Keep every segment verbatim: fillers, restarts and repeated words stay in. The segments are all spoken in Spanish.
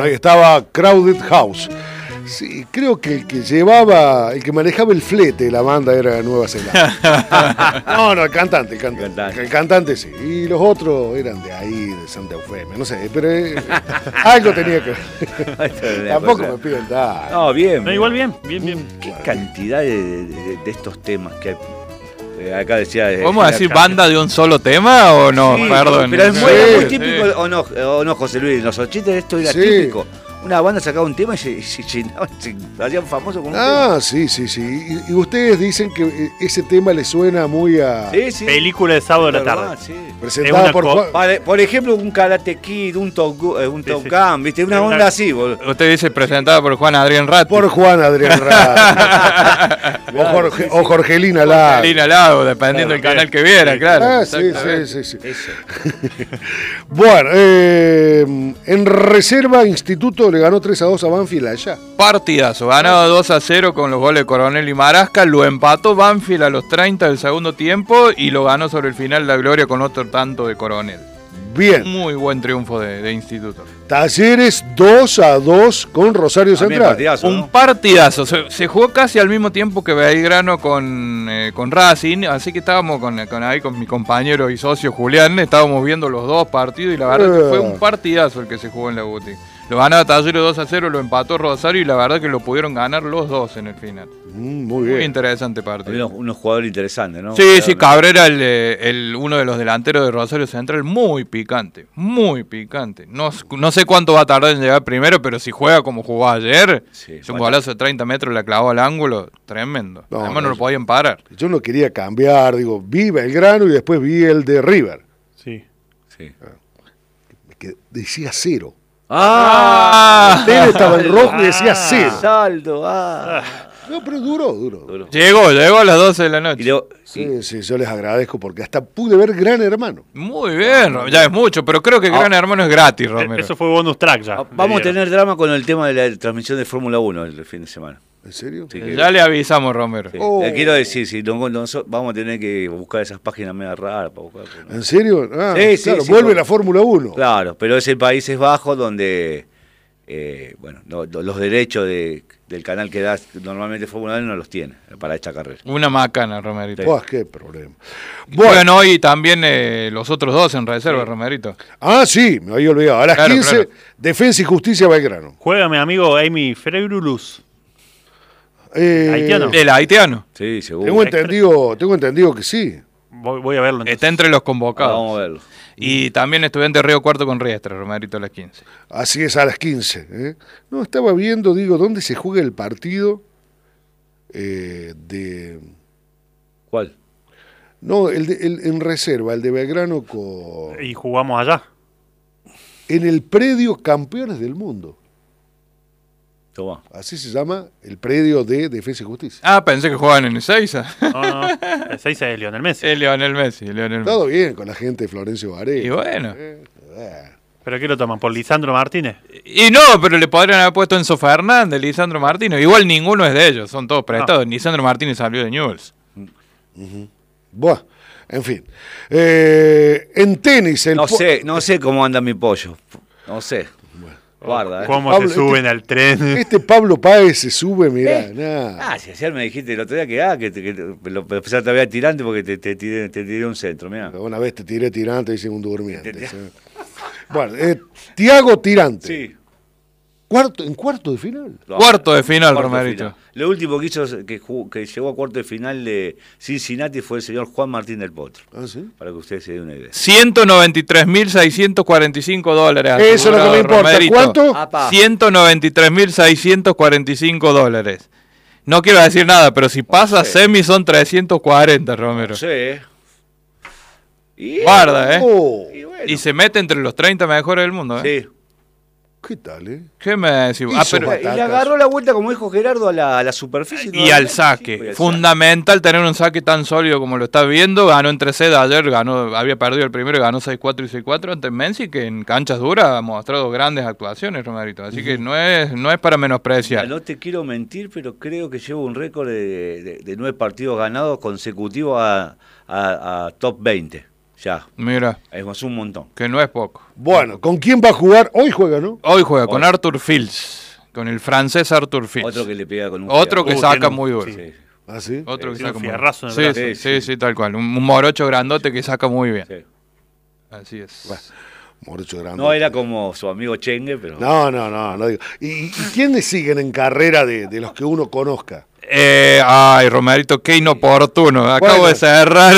Ahí estaba Crowded House. Sí, creo que el que llevaba, el que manejaba el flete de la banda era de Nueva Zelanda. No, no, el cantante, el cantante. Cantante. El cantante sí. Y los otros eran de ahí, de Santa Eufemia, no sé, pero eh, algo tenía que ver. Tampoco me piden nada. No, bien. No, igual bien, bien, bien. Qué bueno, cantidad de, de, de estos temas que hay. Acá decía. ¿Vamos a decir banda de un solo tema o no? Sí, perdón. Pero es muy, sí, muy típico, sí. o, no, o no, José Luis, en los ochenta esto era sí. típico. Una banda sacaba un tema y se, se, se, se, se hacían famosos con un ah, tema. sí, sí, sí. Y, y ustedes dicen que ese tema le suena muy a... Sí, sí. Película de sábado de la tarde. Sí. Presentada por Juan... Por, por ejemplo, un Karate Kid, un Top, un top sí, sí. Gun, ¿viste? Una onda así. Boludo. Usted dice presentada por Juan Adrián Ratti. Por Juan Adrián Ratti. o, Jorge, sí, sí. o Jorgelina Lago. Jorgelina Lago, dependiendo del canal que viera, claro. Ah, sí, sí, sí, sí. Bueno, eh, en reserva, Instituto le ganó tres a dos a Banfield allá. Partidazo, ganado dos a cero con los goles de Coronel y Marasca, lo empató Banfield a los treinta del segundo tiempo y lo ganó sobre el final la gloria con otro tanto de Coronel. Bien. Muy buen triunfo de, de Instituto. Talleres dos a dos con Rosario Central. Partidazo, ¿no? Un partidazo. Se, se jugó casi al mismo tiempo que Belgrano con, eh, con Racing, así que estábamos con, con, ahí, con mi compañero y socio Julián, estábamos viendo los dos partidos y la verdad uh. que fue un partidazo el que se jugó en la U T I. Lo ganaba Talleres dos a cero, lo empató Rosario y la verdad que lo pudieron ganar los dos en el final. Mm, muy bien. Muy interesante partido. Había unos, unos jugadores interesantes, ¿no? Sí, Cabrera. sí, Cabrera, el, el, uno de los delanteros de Rosario Central, muy picante, muy picante. No, no sé cuánto va a tardar en llegar primero, pero si juega como jugó ayer, sí, es un golazo de treinta metros, la clavó al ángulo, tremendo. No, Además no, no lo podían parar. Yo no quería cambiar, digo, vi Belgrano y después vi el de River. Sí. sí. Que decía cero. ¡Ah! Él estaba en rojo y decía cero. Saldo, ah. No, pero duró, duró, duró. Llegó, llegó a las doce de la noche. Luego, sí, sí, yo les agradezco porque hasta pude ver Gran Hermano. Muy bien, ya es mucho, pero creo que Gran ah, Hermano es gratis, Romero. Eso fue bonus track ya. Vamos a tener drama con el tema de la transmisión de Fórmula uno el fin de semana. ¿En serio? Sí, que... Ya le avisamos, Romero. Sí. Oh. Quiero decir, si no, no, vamos a tener que buscar esas páginas medio raras para buscar. ¿No? ¿En serio? Ah, sí, claro, sí, vuelve sí, la Fórmula uno. Claro, pero es el Países Bajos donde eh, bueno, no, los derechos de, del canal que da normalmente Fórmula uno no los tiene para esta carrera. Una macana, Romerito. Pues qué problema. Bueno, bueno hoy también eh, los otros dos en reserva, sí. Romerito. Ah, sí, me había olvidado. A las claro, quince, claro. Defensa y Justicia Belgrano. Juega mi amigo Amy Freirulus. Eh, ¿Haitiano? El haitiano. Sí, seguro. Tengo entendido, tengo entendido que sí. Voy, voy a verlo. Entonces. Está entre los convocados. Ah, vamos a verlo. Y también Estudiante Río Cuarto con Riestra, Romerito, a las quince. Así es, a las quince. ¿eh? No, estaba viendo, digo, ¿dónde se juega el partido eh, de... ¿Cuál? No, el, de, el en reserva, el de Belgrano con... Y jugamos allá. En el predio Campeones del Mundo. Toma. Así se llama el predio de Defensa y Justicia. Ah, pensé que jugaban en Ezeiza. No, no, Ezeiza es Lionel Messi. Es Lionel Messi, Lionel Messi. Todo bien con la gente de Florencio Varela. Y bueno. Eh, eh. ¿Pero qué lo toman? ¿Por Lisandro Martínez? Y no, pero le podrían haber puesto Enzo Fernández, Lisandro Martínez. Igual ninguno es de ellos, son todos prestados. No. Lisandro Martínez salió de Newell's. Uh-huh. Buah, en fin. Eh, en tenis... El no po- sé, no sé cómo anda mi pollo. No sé. Guarda, ¿eh? ¿Cómo Pablo, se suben este, al tren? Este Pablo Páez se sube, mirá. ¿Eh? Nah. Ah, si ayer me dijiste el otro día que, ah, que, que, que lo empezaste a ver tirante porque te, te, tiré, te tiré un centro, mirá. Una vez te tiré tirante y segundo durmiente. Te, te... Bueno, eh, Tiago Tirante. Sí. Cuarto, ¿En cuarto de final? No, cuarto de final, Romerito. Lo último que hizo, que, jugó, que llegó a cuarto de final de Cincinnati fue el señor Juan Martín del Potro. ¿Ah, sí? Para que ustedes se den una idea. ciento noventa y tres mil seiscientos cuarenta y cinco dólares. Eso es lo que me importa. Romerito. ¿Cuánto? Apa. ciento noventa y tres mil seiscientos cuarenta y cinco dólares. No quiero decir nada, pero si pasa sí. semi son trescientos cuarenta, Romero. Sí. Y, Guarda, ¿eh? Oh. Y, bueno. Y se mete entre los treinta mejores del mundo, ¿eh? Sí. ¿Qué tal, eh? ¿Qué me decís? Ah, pero... Y le agarró la vuelta, como dijo Gerardo, a la, a la superficie. Y al saque. Sí, fundamental tener un saque tan sólido como lo está viendo. Ganó entre seda ayer, ganó, había perdido el primero y ganó seis cuatro y seis cuatro ante Menzi, que en canchas duras ha mostrado grandes actuaciones, Romerito. Así uh-huh. que no es, no es para menospreciar. No te quiero mentir, pero creo que lleva un récord de, de, de nueve partidos ganados consecutivos a, a, a top veinte. Ya. Mira. Es un montón. Que no es poco. Bueno, ¿con quién va a jugar? Hoy juega, ¿no? Hoy juega Hoy. con Arthur Fields. Con el francés Arthur Fields. Otro que le pega con un Otro que Uh, saca tiene un- muy duro. Sí. ¿Ah, sí? Otro que Tiene saca un muy fierrazo en el sí, brazo. sí, Sí, sí, sí, tal cual. Un, un morocho grandote que saca muy bien. Sí. Así es. Bueno, Morocho grande. No era como su amigo Chengue, pero... No, no, no, no digo. ¿Y, y quiénes siguen en carrera de, de los que uno conozca? Eh, ay, Romerito, qué inoportuno. Acabo Bueno. de cerrar.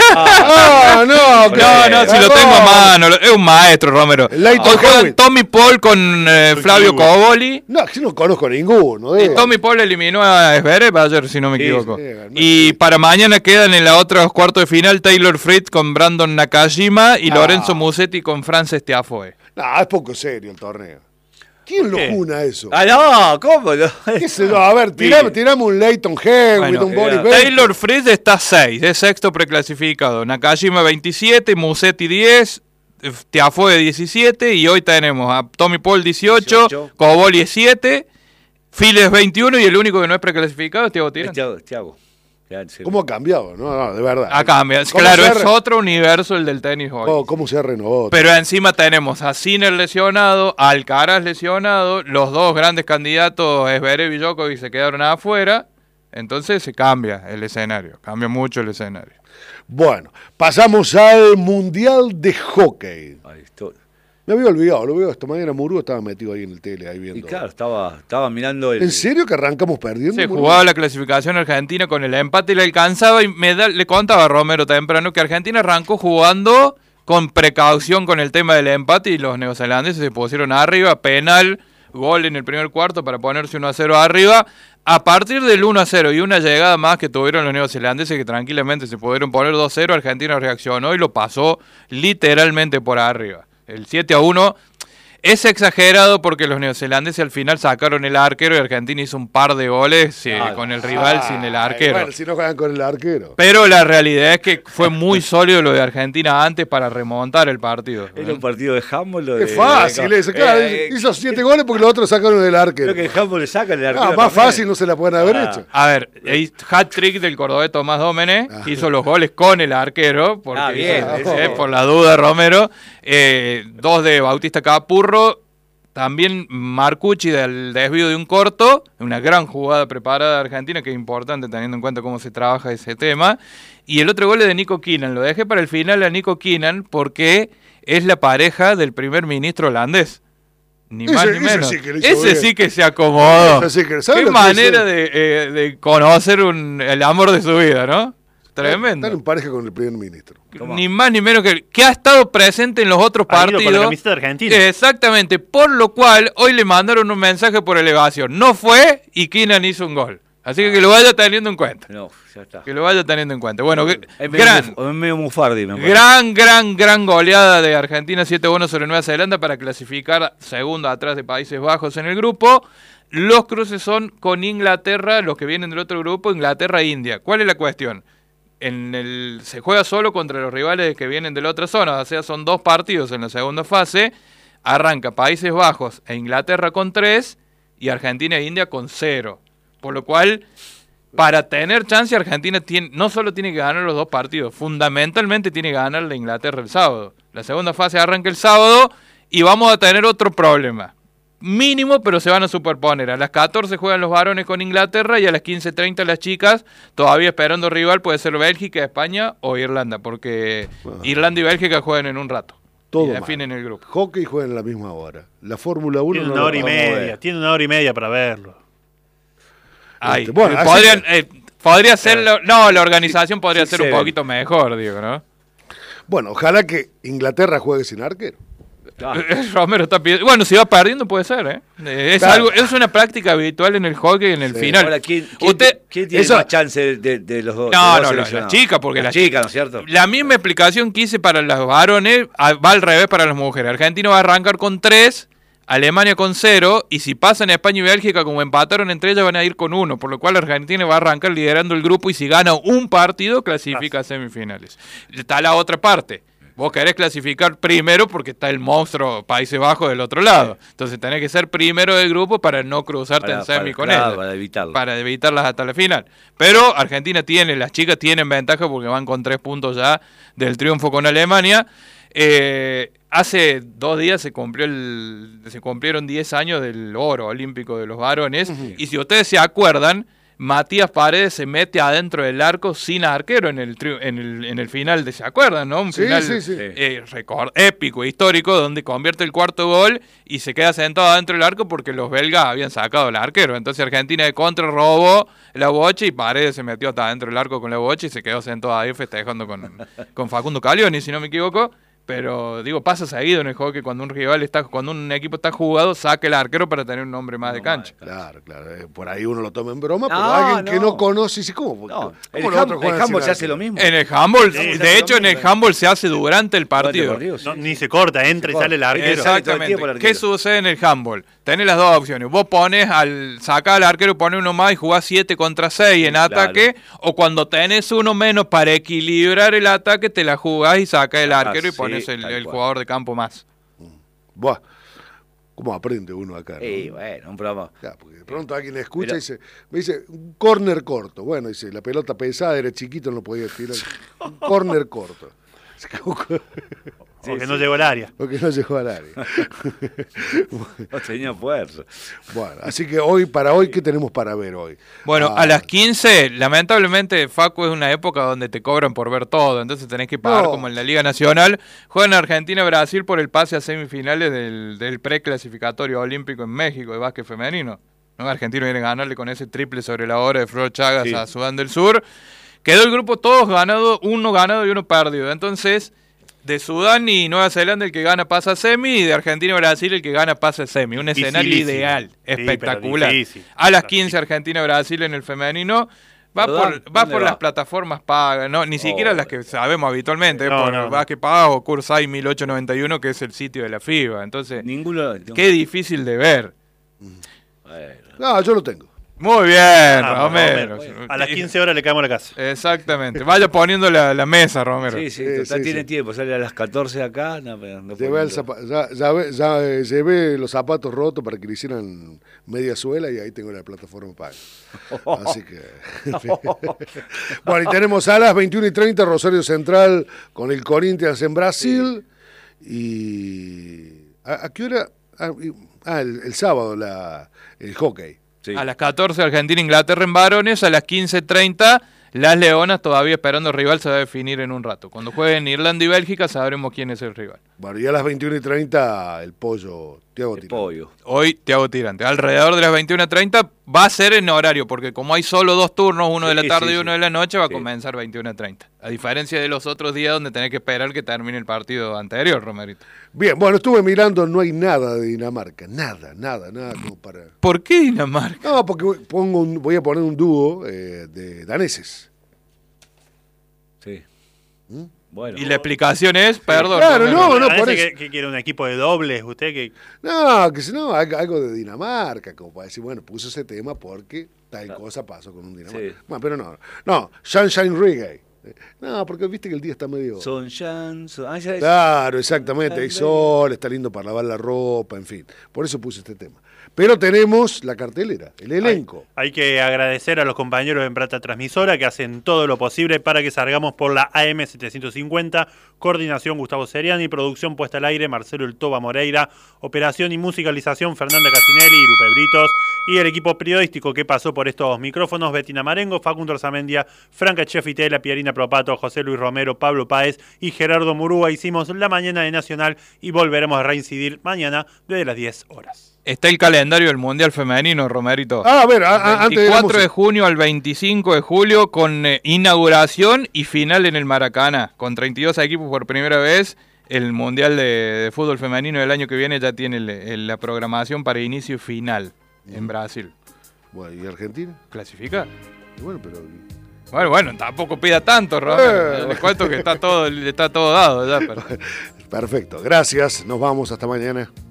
Ah, no, que- No, no, si lo tengo a mano. Es un maestro, Romero. Leighton Hoy juegan Hewitt. Tommy Paul con eh, Flavio Lugo. Coboli. No, yo no conozco ninguno. Y Eh. Tommy Paul eliminó a Zverev ayer, si no me Sí, equivoco. sí, ganó. Y para mañana quedan en la otra cuarto de final Taylor Fritz con Brandon Nakajima y Ah. Lorenzo Musetti con Frances Tiafoe. No, es poco serio el torneo. ¿Quién lo qué? juna eso? Ah, no, ¿cómo no? ¿Qué se lo? A ver, tirame, tirame un Leighton Hewitt, Bueno, un Boris eh, Becker. Taylor Fritz está seis, es sexto preclasificado. Nakajima veintisiete, Musetti diez, eh, Tiafoe diecisiete y hoy tenemos a Tommy Paul dieciocho, dieciocho. Coboli es siete, Files veintiuno y el único que no es preclasificado es Thiago Tirán. Thiago, Thiago. Ya, se- ¿Cómo ha cambiado? No, no, de verdad. Ah, cambia. ¿Cómo Claro, se ha es re- otro universo el del tenis hoy. Oh, ¿Cómo se ha renovado? Pero encima tenemos a Sinner lesionado, a Alcaraz lesionado, los dos grandes candidatos, Zverev y Djokovic, se quedaron afuera. Entonces se cambia el escenario, cambia mucho el escenario. Bueno, pasamos al Mundial de Hockey. Ay, esto- Me había olvidado, lo veo esta mañana. Murú estaba metido ahí en el tele, ahí Y viendo. claro, estaba, estaba mirando el... ¿En serio que arrancamos perdiendo? Se Murú? jugaba la clasificación argentina con el empate y le alcanzaba y me da- le contaba a Romero temprano que Argentina arrancó jugando con precaución con el tema del empate y los neozelandeses se pusieron arriba, penal, gol en el primer cuarto para ponerse uno a cero arriba. A partir del uno a cero y una llegada más que tuvieron los neozelandeses que tranquilamente se pudieron poner dos cero, Argentina reaccionó y lo pasó literalmente por arriba. El siete a uno es exagerado porque los neozelandeses al final sacaron el arquero y Argentina hizo un par de goles eh, Ah, con el rival Ay, sin el arquero. Bueno, si no juegan con el arquero. Pero la realidad es que fue muy sólido lo de Argentina antes para remontar el partido. Era un partido de handball. lo Es de- fácil de- eso, claro. Eh, eh, hizo siete goles porque los otros sacaron del arquero. Creo que el handball le sacan el arquero. Ah, más también. fácil no se la pueden haber Ah. hecho. A ver, el hat-trick del cordobés Tomás Dómenez Ah. hizo los goles con el arquero, porque Ah, bien, hizo- ese- eh, por la duda Romero, eh, dos de Bautista Capurro, también Marcucci del desvío de un corto, una gran jugada preparada de Argentina, que es importante teniendo en cuenta cómo se trabaja ese tema, y el otro gol es de Nico Keenan, lo dejé para el final a Nico Keenan porque es la pareja del primer ministro holandés. Ni Ese- más ni ese menos. sí que lo hizo Ese bien. sí que se acomodó. Ese sí que- ¿sabe Qué lo que manera hizo? de, eh, de conocer un, el amor de su vida, ¿no? Tremendo. Están en pareja con el primer ministro. Toma. Ni más ni menos que que ha estado presente en los otros Ha ido partidos. con la camiseta de Argentina. Exactamente, por lo cual hoy le mandaron un mensaje por elevación. No fue y Keenan hizo un gol. Así que que lo vaya teniendo en cuenta. No, ya está. Que lo vaya teniendo en cuenta. Bueno, gr- Es medio, gran, muf- es medio mufardi, me parece. gran, gran, gran goleada de Argentina siete uno sobre Nueva Zelanda para clasificar segundo atrás de Países Bajos en el grupo. Los cruces son con Inglaterra, los que vienen del otro grupo, Inglaterra e India. ¿Cuál es la cuestión? En el, se juega solo contra los rivales que vienen de la otra zona, o sea, son dos partidos en la segunda fase. Arranca Países Bajos e Inglaterra con tres y Argentina e India con cero. Por lo cual, para tener chance, Argentina tiene, no solo tiene que ganar los dos partidos, fundamentalmente tiene que ganar la Inglaterra el sábado. La segunda fase arranca el sábado y vamos a tener otro problema. Mínimo, pero se van a superponer. A las catorce juegan los varones con Inglaterra y a las quince treinta las chicas, todavía esperando rival, puede ser Bélgica, España o Irlanda, porque Bueno. Irlanda y Bélgica juegan en un rato. Todo y mal. definen el grupo. Hockey juega en la misma hora. La Fórmula uno Tiene no una la hora y podemos media, ver. tiene una hora y media para verlo. Ay, Este, bueno, eh, así podrían, que- eh, podría ser, lo- no, la organización podría sí ser se un ven. poquito mejor, digo, ¿no? Bueno, ojalá que Inglaterra juegue sin arquero. Ah, Romero está pidiendo. Bueno, si va perdiendo puede ser, ¿eh? Eh, Es Claro. algo, es una práctica habitual en el hockey en el Sí. final. Ahora, ¿quién, quién- Usted, quién tiene eso- más chance de, de- de los dos? No, de los dos no, la- seleccionados? la chica, porque la la chica, ¿no es cierto? la misma explicación que hice para los varones a- va al revés para las mujeres. Argentina va a arrancar con tres, Alemania con cero, y si pasan España y Bélgica como empataron entre ellas van a ir con uno, por lo cual Argentina va a arrancar liderando el grupo y si gana un partido clasifica a semifinales. Está la otra parte. Vos querés clasificar primero porque está el monstruo Países Bajos del otro lado. Entonces tenés que ser primero del grupo para no cruzarte Para- en semi para- con claro, él. para evitarlo. Para evitarlas hasta la final. Pero Argentina tiene, las chicas tienen ventaja porque van con tres puntos ya del triunfo con Alemania. Eh, hace dos días se cumplió el, se cumplieron diez años del oro olímpico de los varones. Uh-huh. Y si ustedes se acuerdan, Matías Paredes se mete adentro del arco sin arquero en el tri- en el, en el final, de, ¿se acuerdan? ¿No? Un Sí, final sí, sí. eh, record, épico, histórico, donde convierte el cuarto gol y se queda sentado adentro del arco porque los belgas habían sacado al arquero. Entonces Argentina de contra robó la bocha y Paredes se metió hasta adentro del arco con la bocha y se quedó sentado ahí festejando con, con Facundo Calioni, si no me equivoco. Pero digo, pasa seguido en el juego que cuando un rival está, cuando un equipo está jugado, saque el arquero para tener un hombre más no, de cancha. Claro, claro. Eh, por ahí uno lo toma en broma, no, pero alguien no. que no conoce, ¿sí? ¿Cómo? No, ¿Cómo el, los ham, otros el handball se hace lo mismo. En el handball, Sí, de se hecho, en el mismo. handball se hace durante el partido. partido sí. no, ni se corta, entra se y corta. Sale el arquero. Exactamente. El arquero. ¿Qué sucede en el handball? Tenés las dos opciones. Vos pones al sacar al arquero, pones uno más y jugás siete contra seis en claro. ataque, o cuando tenés uno menos para equilibrar el ataque, te la jugás y sacás el arquero ah, y pones sí, el, el jugador de campo más. Buah, ¿cómo aprende uno acá? Sí, ¿no? bueno, un programa. Ya, porque de pronto alguien escucha Pero... y dice, me dice, un córner corto. Bueno, dice, la pelota pesada, era chiquito, no lo podía tirar. Un córner corto. Sí, porque sí. no llegó al área. Porque no llegó al área. No tenía fuerza. Bueno, así que hoy, para hoy, ¿qué tenemos para ver hoy? Bueno, ah, a las quince, lamentablemente, Facu, es una época donde te cobran por ver todo, entonces tenés que pagar no. como en la Liga Nacional. Juegan Argentina-Brasil por el pase a semifinales del, del preclasificatorio olímpico en México de básquet femenino. ¿No? Argentina viene a ganarle con ese triple sobre la hora de Flor Chagas sí. a Sudán del Sur. Quedó el grupo todos ganados, uno ganado y uno perdido. Entonces, de Sudán y Nueva Zelanda el que gana pasa a semi y de Argentina y Brasil el que gana pasa a semi. Un escenario ideal, sí, espectacular. Difícil. A las quince Argentina y Brasil en el femenino. Va por, va por va? las plataformas pagas, no, ni oh, siquiera las que sabemos habitualmente, no, por no, Básquet Pago o Cursai mil ochocientos noventa y uno, que es el sitio de la FIBA. Entonces, Ninguno, qué difícil de ver. Bueno. No, yo lo tengo. Muy bien, ah, Romero. Romero. A las quince horas le caemos a la casa. Exactamente. Vaya poniendo la, la mesa, Romero. Sí, sí, sí, sí tiene sí. tiempo. Sale a las catorce acá. No, no llevé, el zapa- ya, ya, ya eh, llevé los zapatos rotos para que le hicieran media suela y ahí tengo la plataforma paga. Así que. Bueno, y tenemos a las veintiuna y treinta Rosario Central con el Corinthians en Brasil. Sí. Y. ¿A, a qué hora? Ah, el, el sábado, la, el hockey. Sí. A las catorce Argentina-Inglaterra en varones, a las quince treinta las Leonas todavía esperando el rival, se va a definir en un rato. Cuando jueguen Irlanda y Bélgica sabremos quién es el rival. Bueno, y a las veintiuna y treinta el pollo, Thiago el Tirante. Pollo. Hoy Thiago Tirante. Alrededor de las veintiuna treinta va a ser en horario, porque como hay solo dos turnos, uno sí, de la tarde sí, y uno sí. de la noche, va sí. a comenzar veintiuna treinta. A diferencia de los otros días donde tenés que esperar que termine el partido anterior, Romerito. Bien, bueno, estuve mirando, no hay nada de Dinamarca, nada, nada, nada como para... ¿Por qué Dinamarca? No, porque voy, pongo un, voy a poner un dúo eh, de daneses. Sí. ¿Mm? Bueno. Y la explicación es, perdón. Claro, no, no, no por eso. Que, que quiere un equipo de dobles, usted que... No, que si no, algo de Dinamarca, como para decir, bueno, puso ese tema porque tal claro. cosa pasó con un Dinamarca. Sí. Bueno, pero no, no, Sunshine Reggae. No, porque viste que el día está medio... Sunshine, son... ah, es... Claro, exactamente, hay sol, está lindo para lavar la ropa, en fin. Por eso puse este tema. Pero tenemos la cartelera, el elenco. Hay, hay que agradecer a los compañeros en Prata Transmisora que hacen todo lo posible para que salgamos por la A M setecientos cincuenta. Coordinación Gustavo Seriani, producción puesta al aire Marcelo El Toba Moreira, operación y musicalización Fernanda Casinelli y Lupe Britos, y el equipo periodístico que pasó por estos micrófonos: Betina Marengo, Facundo Orzamendia, Franca Chefitela, Pierina Propato, José Luis Romero, Pablo Páez y Gerardo Murúa. Hicimos la mañana de Nacional y volveremos a reincidir mañana desde las diez horas. Está el calendario del Mundial Femenino, Romerito. Ah, a ver, a, a, antes veinticuatro de junio al veinticinco de julio con eh, inauguración y final en el Maracaná. Con treinta y dos equipos por primera vez, el Mundial de, de Fútbol Femenino del año que viene ya tiene el, el, la programación para inicio y final mm. en Brasil. Bueno, ¿y Argentina? ¿Clasifica? Bueno, pero... Bueno, bueno, tampoco pida tanto, Romero. Eh, Les cuento que está todo, está todo dado ya. Pero... Perfecto, gracias, nos vamos, hasta mañana.